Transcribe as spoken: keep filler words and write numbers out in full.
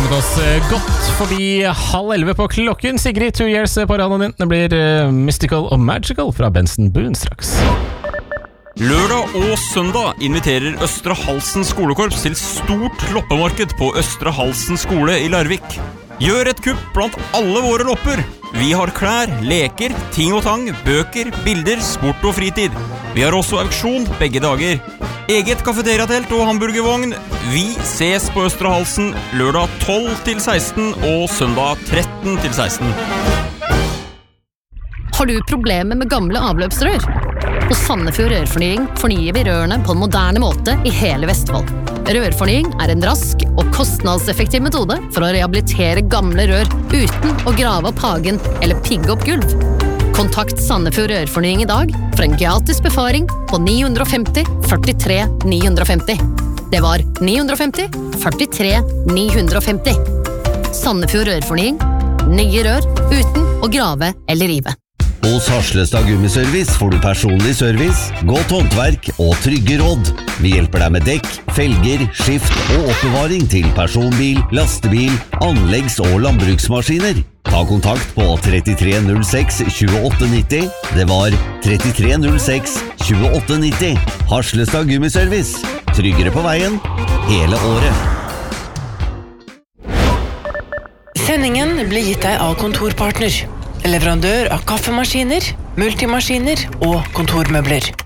beveget oss godt forbi halv elleve på klokken. Sigrid, Two Years på radioen din. Det blir uh, Mystical og Magical fra Benson Boone straks. Lørdag og søndag inviterer Østre Halsen skolekorps til stort loppemarked på Østre Halsen skole i Larvik. Gjør et kupp blant alle våre lopper. Vi har klær, leker, ting og tang, bøker, bilder, sport og fritid. Vi har også auksjon begge dager. Eget kafeteriatelt og hamburgervogn. Vi ses på Østre Halsen lørdag tolv til seksten og søndag tretten til seksten. Har du problemer med gamle avløpsrør? På Sandefjord Rørfornying fornyer vi rørene på en moderne måte i hele Vestfold. Rørfornying er en rask og kostnadseffektiv metode for å rehabilitere gamle rør uten å grave opp hagen eller pigge opp gulv. Kontakt Sandefjord Rørfornying i dag for en gratis befaring på ni fem nul, førtitre, ni fem nul. Det var ni fem nul, førtitre, ni fem nul. Sandefjord Rørfornying. Nye rør uten å grave eller rive. Hos Harslestad Gummiservice får du personlig service, godt håndverk og trygge råd. Vi hjelper deg med dekk, felger, skift og oppbevaring til personbil, lastebil, anleggs- og landbruksmaskiner. Ta kontakt på trettitre null seks, tjueåtte nitti. Det var trettitre null seks, tjueåtte nitti. Harslestad Gummiservice. Tryggere på veien hele året. Sendingen blir gitt deg av Kontorpartner. Leverandør av kaffemaskiner, multimaskiner og kontormøbler.